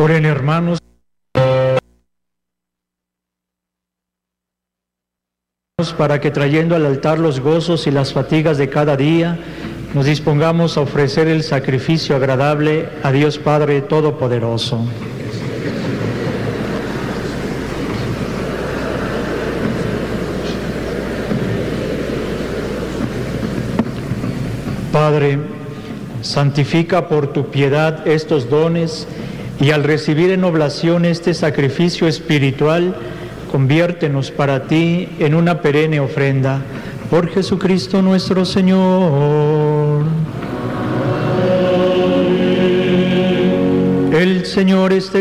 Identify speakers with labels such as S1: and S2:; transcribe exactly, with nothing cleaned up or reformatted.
S1: Oren, hermanos, para que trayendo al altar los gozos y las fatigas de cada día, nos dispongamos a ofrecer el sacrificio agradable a Dios Padre Todopoderoso. Padre, santifica por tu piedad estos dones y al recibir en oblación este sacrificio espiritual, conviértenos para ti en una perenne ofrenda. Por Jesucristo nuestro Señor. Amén. El Señor esté